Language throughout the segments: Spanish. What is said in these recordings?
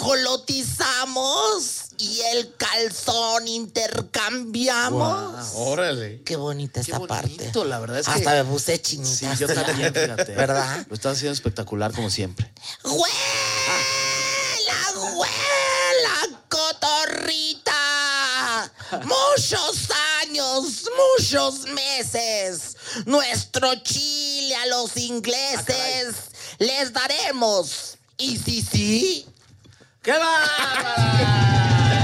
ajolotizamos y el calzón intercambiamos. Wow. Órale. Qué bonita esta parte. La verdad es que hasta me puse chinita. Sí, yo también, fíjate. ¿Verdad? Lo estás haciendo espectacular como siempre. ¡Huela, cotorrita! Muchos años, muchos meses. Nuestro chile a los ingleses les daremos. ¿Y sí? ¡Qué bárbara!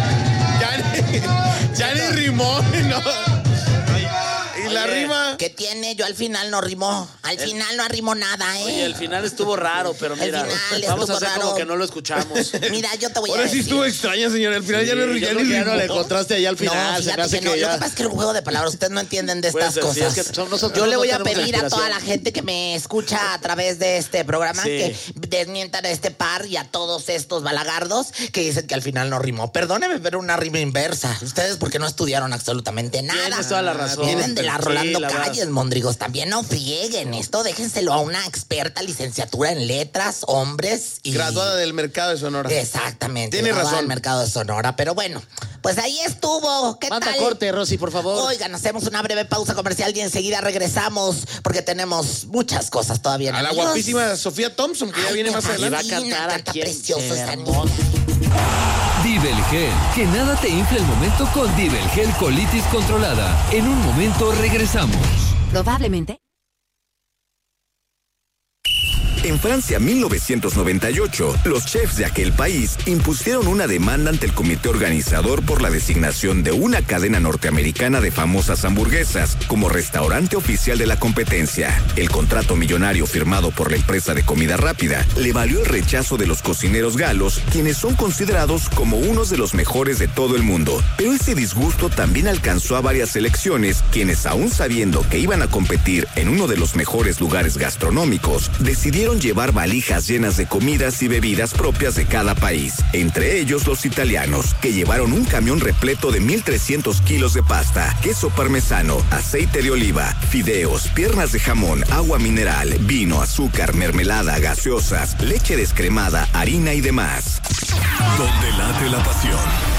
Ya ni rimó, ¿no? Y la rima. ¿Qué tiene? Yo al final no rimó. Al final no arrimó nada, ¿eh? Oye, el final estuvo raro, pero mira, vamos a hacer raro. como que no lo escuchamos. Mira, yo te voy a Ahora decir. sí estuvo extraña, señora. Al final Sí, ya no yo creo que ya no le encontraste allá al final. No, fíjate que no. Lo que pasa es que el juego de palabras, ustedes no entienden de estas Puede ser, sí, cosas. es que nosotros yo le no voy a tenemos pedir a toda inspiración. la gente que me escucha a través de este programa Sí. que desmientan a este par y a todos estos balagardos que dicen que al final no rimó. Perdóneme, pero una rima inversa. Ustedes porque no estudiaron absolutamente nada. Tienes toda la razón. Vienen de la Sí, Rolando la verdad. Calles, mondrigos. También no frieguen esto. Déjenselo a una experta licenciatura en letras, hombres y... Graduada del mercado de Sonora. Exactamente. Tiene graduada razón. del mercado de Sonora. Pero bueno, pues ahí estuvo. ¿Qué Manda tal? corte, Rosy, por favor. Oigan, hacemos una breve pausa comercial y enseguida regresamos porque tenemos muchas cosas todavía. A la amigos. guapísima Sofía Thompson, que ya Ay, viene qué más divina, adelante. va a cantar canta aquí. precioso esa Hermoso. niña. Divelgel, que nada te infle el momento con Divelgel colitis controlada. En un momento regresamos. Probablemente. En Francia 1998, los chefs de aquel país impusieron una demanda ante el comité organizador por la designación de una cadena norteamericana de famosas hamburguesas como restaurante oficial de la competencia. El contrato millonario firmado por la empresa de comida rápida le valió el rechazo de los cocineros galos, quienes son considerados como unos de los mejores de todo el mundo. Pero ese disgusto también alcanzó a varias selecciones, quienes aún sabiendo que iban a competir en uno de los mejores lugares gastronómicos, decidieron llevar valijas llenas de comidas y bebidas propias de cada país, entre ellos los italianos, que llevaron un camión repleto de 1,300 kilos de pasta, queso parmesano, aceite de oliva, fideos, piernas de jamón, agua mineral, vino, azúcar, mermelada, gaseosas, leche descremada, harina y demás. Donde late la pasión.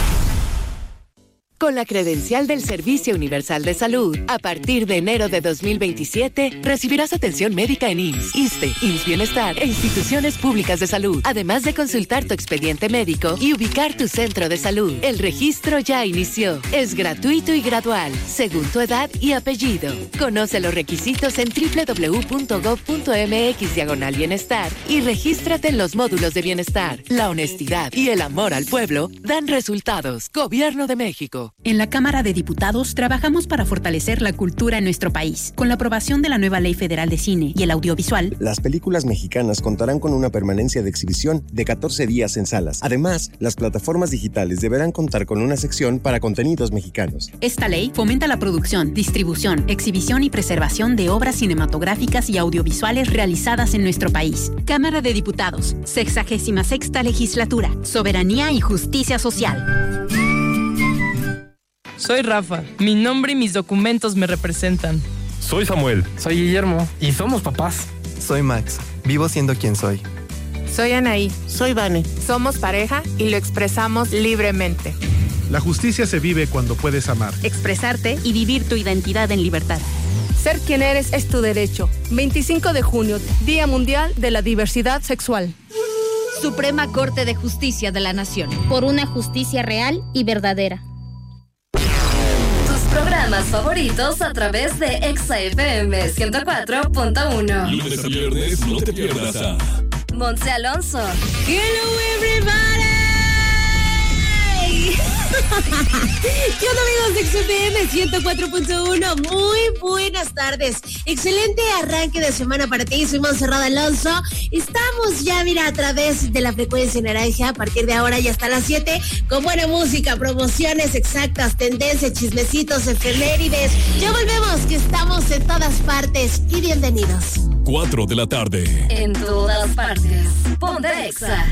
Con la credencial del Servicio Universal de Salud, a partir de enero de 2027, recibirás atención médica en IMSS, ISSSTE, IMSS Bienestar e instituciones públicas de salud, además de consultar tu expediente médico y ubicar tu centro de salud. El registro ya inició. Es gratuito y gradual, según tu edad y apellido. Conoce los requisitos en www.gov.mx/bienestar y regístrate en los módulos de bienestar. La honestidad y el amor al pueblo dan resultados. Gobierno de México. En la Cámara de Diputados trabajamos para fortalecer la cultura en nuestro país. Con la aprobación de la nueva Ley Federal de Cine y el Audiovisual, las películas mexicanas contarán con una permanencia de exhibición de 14 días en salas. Además, las plataformas digitales deberán contar con una sección para contenidos mexicanos. esta ley fomenta la producción, distribución, exhibición y preservación de obras cinematográficas y audiovisuales realizadas en nuestro país. Cámara de Diputados, 66ª Legislatura, Soberanía y Justicia Social. Soy Rafa. Mi nombre y mis documentos me representan. Soy Samuel. Soy Guillermo. Y somos papás. Soy Max. Vivo siendo quien soy. Soy Anaí. Soy Vane. Somos pareja y lo expresamos libremente. La justicia se vive cuando puedes amar, expresarte y vivir tu identidad en libertad. Ser quien eres es tu derecho. 25 de junio, Día Mundial de la Diversidad Sexual. Suprema Corte de Justicia de la Nación. Por una justicia real y verdadera. Programas favoritos a través de Exa FM 104.1. Lunes a viernes no te pierdas a Montse Alonso. Hello everybody. ¿Qué onda, amigos de XFM 104.1? Muy buenas tardes. Excelente arranque de semana para ti. Soy Montserrat Alonso. Estamos ya, mira, a través de la frecuencia naranja a partir de ahora y hasta las 7 con buena música, promociones exactas, tendencias, chismecitos, efemérides. Ya volvemos, que estamos en todas partes y bienvenidos. 4 de la tarde. En todas partes. Ponte Exa.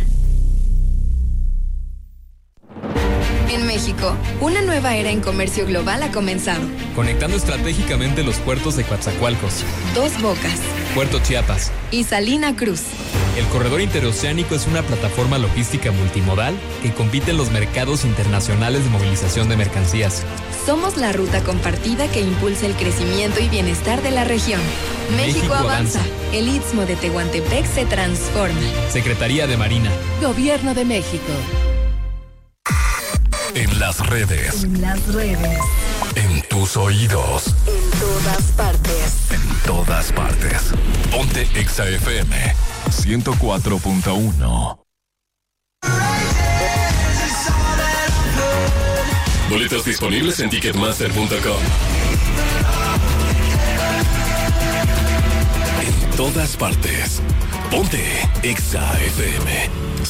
En México, una nueva era en comercio global ha comenzado. Conectando estratégicamente los puertos de Coatzacoalcos, Dos Bocas, Puerto Chiapas y Salina Cruz. El corredor interoceánico es una plataforma logística multimodal que compite en los mercados internacionales de movilización de mercancías. Somos la ruta compartida que impulsa el crecimiento y bienestar de la región. México avanza. El Istmo de Tehuantepec se transforma. Secretaría de Marina. Gobierno de México. En las redes. En las redes. En tus oídos. En todas partes. En todas partes. Ponte Exa FM 104.1. Boletos disponibles en Ticketmaster.com. En todas partes. Ponte Exa FM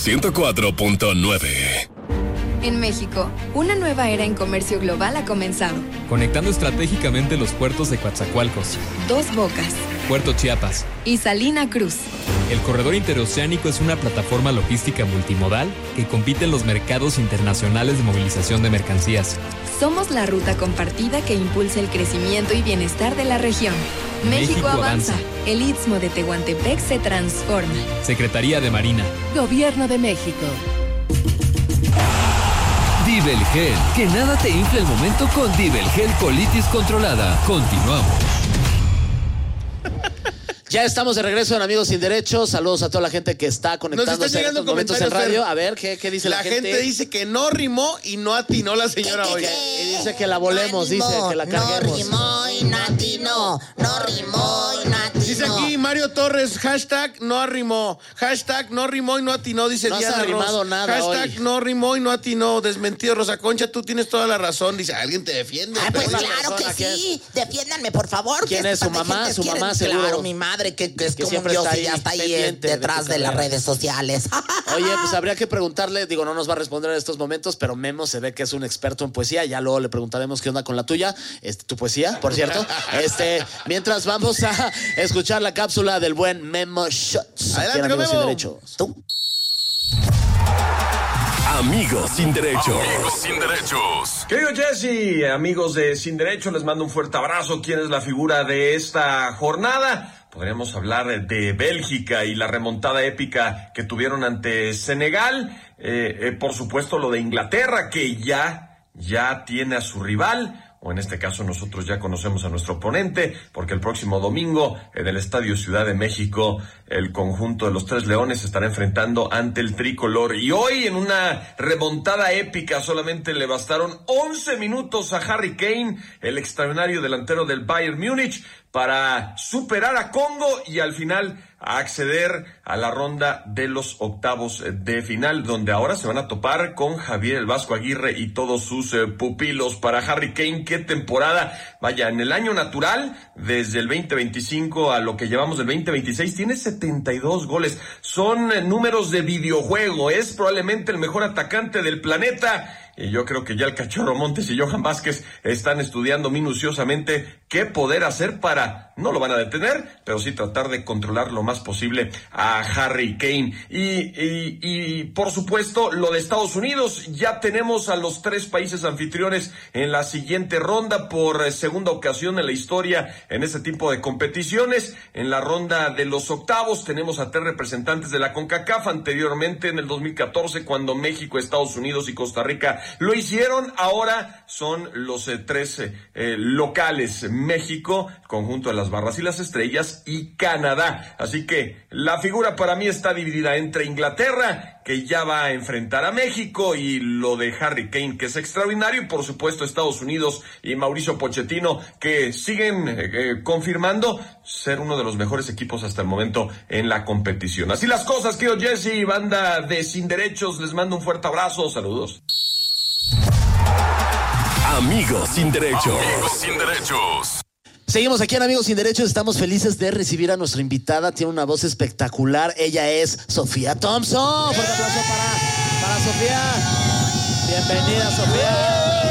104.9. En México, una nueva era en comercio global ha comenzado. Conectando estratégicamente los puertos de Coatzacoalcos, Dos Bocas Puerto Chiapas y Salina Cruz. El corredor interoceánico es una plataforma logística multimodal que compite en los mercados internacionales de movilización de mercancías. Somos la ruta compartida que impulsa el crecimiento y bienestar de la región. México avanza. El Istmo de Tehuantepec se transforma. Secretaría de Marina. Gobierno de México. Dibelgel, que nada te infle el momento con Dibelgel Colitis Controlada. Continuamos. Ya estamos de regreso en Amigos Sin Derechos. Saludos a toda la gente que está conectándose Nos están llegando en estos momentos en comentarios, radio. A ver, ¿qué dice la gente? La gente dice que no rimó y no atinó la señora hoy. Y dice que la volemos, dice que la carguemos. No rimó y no atinó. No rimó y no atinó. Dice aquí Mario Torres, hashtag no arrimó. Hashtag no rimó y no atinó, dice no Diana has arrimado Ross. nada hashtag hoy. no rimó y no atinó. Desmentido, Rosa Concha, tú tienes toda la razón. Dice, alguien te defiende. Ay, pues Pero claro que sí. Defiéndanme, por favor. ¿Quién es su mamá? Su mamá, seguro. seguro. Claro, mi madre, que es Que como siempre Dios está y ahí ya está ahí pendiente detrás de de tu las carrera. redes sociales. Oye, pues habría que preguntarle, digo, no nos va a responder en estos momentos, pero Memo se ve que es un experto en poesía. Ya luego le preguntaremos qué onda con la tuya, tu poesía, por cierto. Mientras vamos a escuchar la cápsula del buen Memo Shots. Adelante, Amigos Sin Memo. Derechos. ¿Tú? Amigos Sin Derechos. Amigos Sin Derechos. Querido Jesse, amigos de Sin Derecho, les mando un fuerte abrazo. ¿Quién es la figura de esta jornada? Podríamos hablar de Bélgica y la remontada épica que tuvieron ante Senegal. Por supuesto, lo de Inglaterra, que ya tiene a su rival. O en este caso nosotros ya conocemos a nuestro oponente, porque el próximo domingo en el Estadio Ciudad de México el conjunto de los Tres Leones se estará enfrentando ante el tricolor. Y hoy en una remontada épica solamente le bastaron 11 minutos a Harry Kane, el extraordinario delantero del Bayern Múnich, para superar a Congo y al final a acceder a la ronda de los octavos de final, donde ahora se van a topar con Javier el Vasco Aguirre y todos sus pupilos. Para Harry Kane, qué temporada. Vaya, en el año natural, desde el 2025 a lo que llevamos del 2026, tiene 72 goles. Son números de videojuego. Es probablemente el mejor atacante del planeta. Y yo creo que ya el Cachorro Montes y Johan Vázquez están estudiando minuciosamente qué poder hacer para, no lo van a detener, pero sí tratar de controlar lo más posible a Harry Kane. Y por supuesto, lo de Estados Unidos, ya tenemos a los 3 países anfitriones en la siguiente ronda por segunda ocasión en la historia en este tipo de competiciones. En la ronda de los octavos tenemos a 3 representantes de la CONCACAF, anteriormente en el 2014 cuando México, Estados Unidos y Costa Rica lo hicieron. Ahora son los 3 locales: México, conjunto de las Barras y las Estrellas, y Canadá. Así que la figura para mí está dividida entre Inglaterra, que ya va a enfrentar a México, y lo de Harry Kane, que es extraordinario, y por supuesto Estados Unidos y Mauricio Pochettino, que siguen confirmando ser uno de los mejores equipos hasta el momento en la competición. Así las cosas, querido Jesse, banda de Sin Derechos, les mando un fuerte abrazo, saludos. Amigos Sin Derechos. Amigos Sin Derechos. Seguimos aquí en Amigos Sin Derechos. Estamos felices de recibir a nuestra invitada. Tiene una voz espectacular. Ella es Sofía Thompson. Fuerte aplauso para Sofía. Bienvenida, Sofía.